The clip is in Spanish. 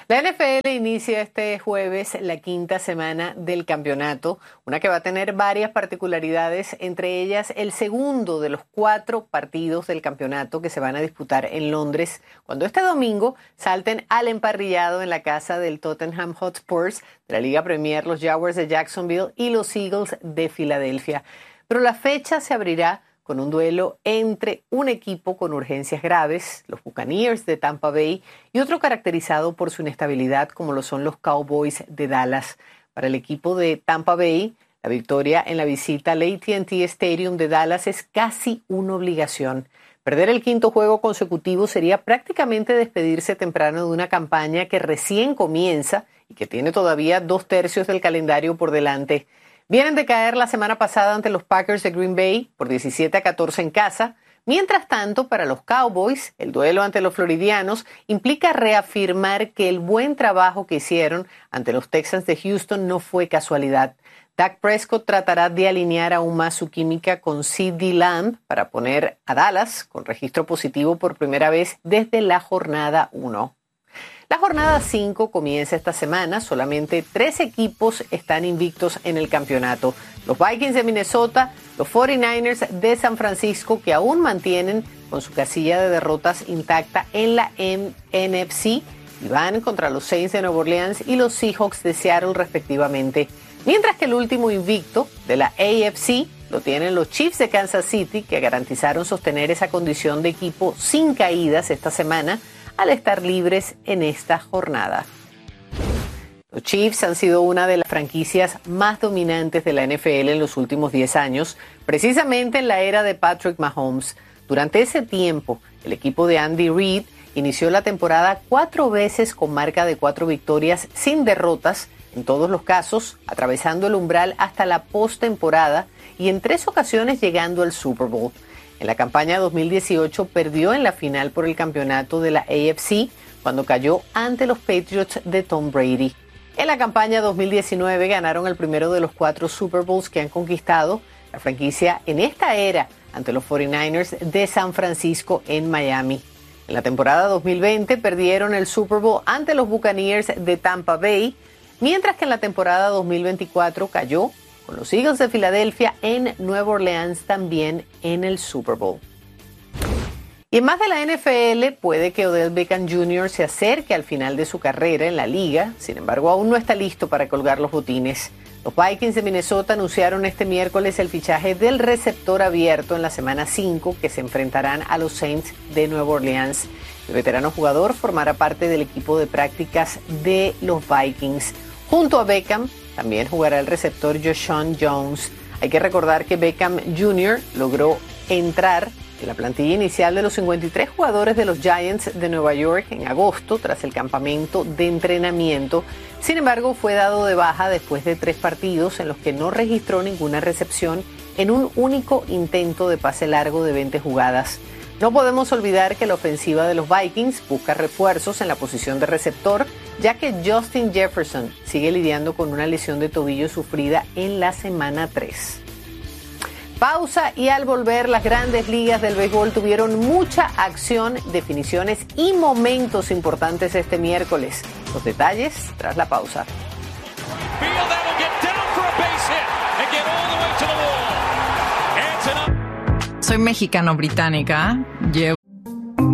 La NFL inicia este jueves la quinta semana del campeonato, una que va a tener varias particularidades, entre ellas el segundo de los 4 partidos del campeonato que se van a disputar en Londres, cuando este domingo salten al emparrillado en la casa del Tottenham Hotspurs de la Liga Premier, los Jaguars de Jacksonville y los Eagles de Filadelfia. Pero la fecha se abrirá con un duelo entre un equipo con urgencias graves, los Buccaneers de Tampa Bay, y otro caracterizado por su inestabilidad, como lo son los Cowboys de Dallas. Para el equipo de Tampa Bay, la victoria en la visita al AT&T Stadium de Dallas es casi una obligación. Perder el 5º juego consecutivo sería prácticamente despedirse temprano de una campaña que recién comienza y que tiene todavía 2/3 del calendario por delante. Vienen de caer la semana pasada ante los Packers de Green Bay por 17-14 en casa. Mientras tanto, para los Cowboys, el duelo ante los floridianos implica reafirmar que el buen trabajo que hicieron ante los Texans de Houston no fue casualidad. Dak Prescott tratará de alinear aún más su química con CeeDee Lamb para poner a Dallas con registro positivo por primera vez desde la jornada 1. La jornada 5 comienza esta semana. Solamente 3 equipos están invictos en el campeonato. Los Vikings de Minnesota, los 49ers de San Francisco, que aún mantienen con su casilla de derrotas intacta en la NFC, y van contra los Saints de Nueva Orleans y los Seahawks de Seattle respectivamente. Mientras que el último invicto de la AFC lo tienen los Chiefs de Kansas City, que garantizaron sostener esa condición de equipo sin caídas esta semana, al estar libres en esta jornada. Los Chiefs han sido una de las franquicias más dominantes de la NFL en los últimos 10 años, precisamente en la era de Patrick Mahomes. Durante ese tiempo, el equipo de Andy Reid inició la temporada 4 veces con marca de 4 victorias sin derrotas, en todos los casos atravesando el umbral hasta la postemporada y en 3 ocasiones llegando al Super Bowl. En la campaña 2018 perdió en la final por el campeonato de la AFC cuando cayó ante los Patriots de Tom Brady. En la campaña 2019 ganaron el primero de los 4 Super Bowls que han conquistado la franquicia en esta era ante los 49ers de San Francisco en Miami. En la temporada 2020 perdieron el Super Bowl ante los Buccaneers de Tampa Bay, mientras que en la temporada 2024 cayó con los Eagles de Filadelfia en Nueva Orleans también en el Super Bowl. Y en más de la NFL, puede que Odell Beckham Jr. se acerque al final de su carrera en la liga, sin embargo aún no está listo para colgar los botines. Los Vikings de Minnesota anunciaron este miércoles el fichaje del receptor abierto en la semana 5 que se enfrentarán a los Saints de Nueva Orleans. El veterano jugador formará parte del equipo de prácticas de los Vikings. Junto a Beckham, también jugará el receptor Joshaun Jones. Hay que recordar que Beckham Jr. logró entrar en la plantilla inicial de los 53 jugadores de los Giants de Nueva York en agosto tras el campamento de entrenamiento. Sin embargo, fue dado de baja después de 3 partidos en los que no registró ninguna recepción en un único intento de pase largo de 20 jugadas. No podemos olvidar que la ofensiva de los Vikings busca refuerzos en la posición de receptor, ya que Justin Jefferson sigue lidiando con una lesión de tobillo sufrida en la semana 3. Pausa y al volver, las grandes ligas del béisbol tuvieron mucha acción, definiciones y momentos importantes este miércoles. Los detalles tras la pausa. Soy mexicano-británica, llevo